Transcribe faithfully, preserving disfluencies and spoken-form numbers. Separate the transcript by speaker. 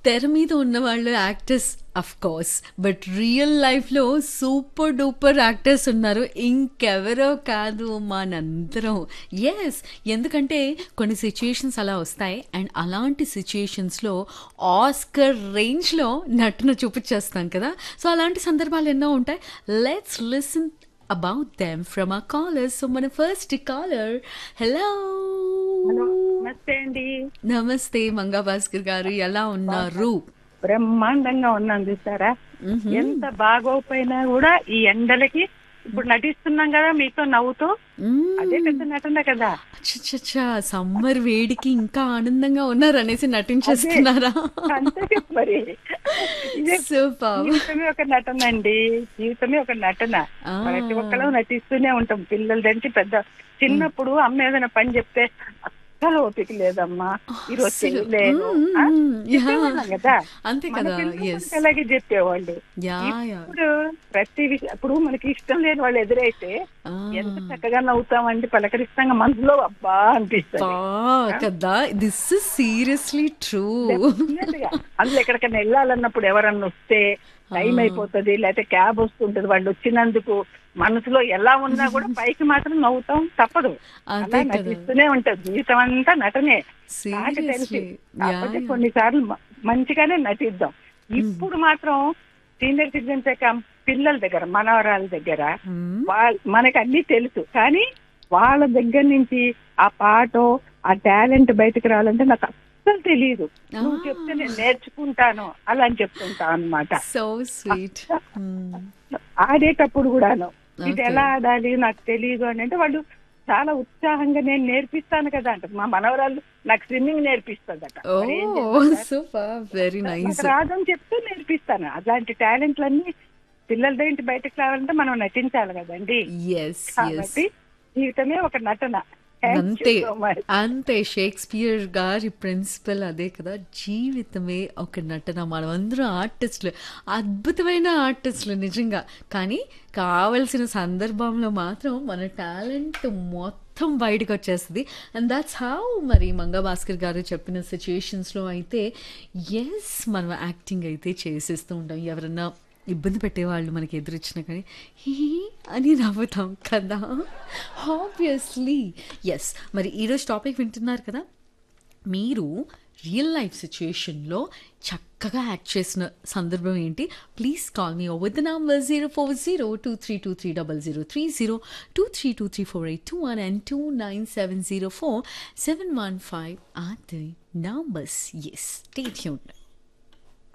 Speaker 1: తెర మీద ఉన్నవాళ్ళు actors of course. But real లైఫ్‌లో సూపర్ డూపర్ యాక్టర్స్ ఉన్నారు. ఇంకెవరో కాదు మనందరం. యెస్. ఎందుకంటే కొన్ని సిట్యుయేషన్స్ అలా వస్తాయి. అండ్ అలాంటి సిట్యుయేషన్స్‌లో ఆస్కర్ రేంజ్‌లో నటన చూపించేస్తాం కదా! సో, అలాంటి సందర్భాలు ఎన్నో ఉంటాయి. Let's listen about them from our callers. So, మన ఫస్ట్ కాలర్. హలో!
Speaker 2: హలో నమస్తే అండి.
Speaker 1: నమస్తే మంగా భాస్కర్ గారు. ఎలా ఉన్నారు?
Speaker 2: బ్రహ్మాండంగా ఉన్నాను చూసారా.
Speaker 1: మ్హూ.
Speaker 2: ఎంత బాగోపోయినా కూడా ఈ ఎండలకి ఇప్పుడు నటిస్తున్నాం కదా మీతో నవ్వుతూ,
Speaker 1: మ్మ్.
Speaker 2: అదే పెద్ద నటన కదా.
Speaker 1: అచ్చచ్చచ్చా, సమ్మర్ వేడికి ఇంకా ఆనందంగా ఉన్నారు అనేసి నటించేస్తున్నారా?
Speaker 2: అంతే మరి. ఇదే
Speaker 1: సూపర్.
Speaker 2: జీవితమే ఒక నటన అండి. జీవితమే ఒక నటన.
Speaker 1: ఆ.
Speaker 2: ప్రతి ఒక్కరు నటిస్తూనే ఉంటాం. పిల్లలదంటే పెద్ద. చిన్నప్పుడు అమ్మ ఏదైనా పని చెప్తే అస్సలు ఓపిక లేదమ్మా, ఈరోజు
Speaker 1: అస్సలు.
Speaker 2: చేయలేను
Speaker 1: మ్మ్,
Speaker 2: ఆ?
Speaker 1: మ్మ్, యా.
Speaker 2: చెప్పేవాళ్ళం కదా.
Speaker 1: అంతే
Speaker 2: మన
Speaker 1: కదా.
Speaker 2: పిల్లలు
Speaker 1: ఎస్.
Speaker 2: మనకి అలాగే చెప్పేవాళ్ళు.
Speaker 1: Yeah yeah.
Speaker 2: ఇప్పుడు ప్రతి విషయం ఇప్పుడు మనకి ఇష్టం లేని వాళ్ళు ఎదురైతే
Speaker 1: ఆ.
Speaker 2: ఎంత చక్కగా నవ్వుతామండి, పలకరిస్తాంగా. మనసులో అబ్బా
Speaker 1: బా
Speaker 2: అనిపిస్తుంది.
Speaker 1: కదా. This is seriously true.
Speaker 2: Definitely గా. అందులో ఎక్కడికైనా వెళ్ళాలన్నప్పుడు ఎవరన్నా వస్తే టైం అయిపోతుంది, లేకపోతే క్యాబ్ వస్తుంటది, వాళ్ళు వచ్చినందుకు మనసులో ఎలా ఉన్నా కూడా పైకి మాత్రం నవ్వుతాం, తప్పదు.
Speaker 1: అదే
Speaker 2: అలా
Speaker 1: కదా.
Speaker 2: నటిస్తూనే ఉంటది. జీవితం అంతా నటనే. నాకు తెలిసి
Speaker 1: సీరియస్లీ. యా
Speaker 2: కాకపోతే
Speaker 1: యా.
Speaker 2: కొన్నిసార్లు మ- మంచిగానే నటిద్దాం. ఇప్పుడు మాత్రం సీనియర్ సిటిజన్స్ పిల్లల దగ్గర, మనవరాల దగ్గర
Speaker 1: మ్మ్.
Speaker 2: వాళ్ళ మనకి అన్ని తెలుసు, కానీ వాళ్ళ దగ్గర నుంచి ఆ పాటో ఆ టాలెంట్ బయటకు రావాలంటే నాకు అస్సలు తెలియదు. నువ్వు చెప్తే నేను నేర్చుకుంటాను అలా అని చెప్తుంటాను అనమాట.
Speaker 1: So sweet.
Speaker 2: ఆడేటప్పుడు కూడాను ఇది
Speaker 1: Okay.
Speaker 2: ఎలా ఆడాలి నాకు తెలియదు అని అంటే వాళ్ళు చాలా ఉత్సాహంగా నేను నేర్పిస్తాను కదా అంట. మా మనవరాలు నాకు స్విమ్మింగ్ నేర్పిస్తుందట.
Speaker 1: ఓ
Speaker 2: మరి ఏం చేద్దాం?
Speaker 1: సూపర్. Very nice.
Speaker 2: నాకు రాదని చెప్తే నేర్పిస్తాను. అలాంటి టాలెంట్లన్నీ పిల్లలదేంటి బయటకు రావాలంటే మనం నటించాలి కదండి.
Speaker 1: Yes yes.
Speaker 2: కాబట్టి జీవితమే ఒక నటన. Thank you
Speaker 1: అంతే
Speaker 2: so much.
Speaker 1: అంతే. షేక్స్పియర్ గారి ప్రిన్సిపల్ అదే కదా, జీవితమే ఒక నటన. మనం అందరం ఆర్టిస్టులు, అద్భుతమైన ఆర్టిస్టులు నిజంగా. కానీ కావలసిన సందర్భంలో మాత్రం మన టాలెంట్ మొత్తం బయటకు వచ్చేస్తుంది. అండ్ దాట్స్ హౌ మరి మంగా భాస్కర్ గారు చెప్పిన సిచ్యుయేషన్స్లో అయితే ఎస్ మనం యాక్టింగ్ అయితే చేసేస్తూ ఉంటాం. ఎవరన్నా ఇబ్బంది పెట్టేవాళ్ళు మనకి ఎదురొచ్చినా కానీ హీ అని నవ్వుతాం కదా. ఆబ్వియస్లీ. ఎస్. మరి ఈరోజు టాపిక్ వింటున్నారు కదా. మీరు రియల్ లైఫ్ సిచ్యుయేషన్లో చక్కగా యాక్ట్ చేసిన సందర్భం ఏంటి? Please call me over the number zero four zero two three two three double zero three zero two three two three four eight two one and two nine seven zero four seven one five are the numbers. Yes, stay tuned.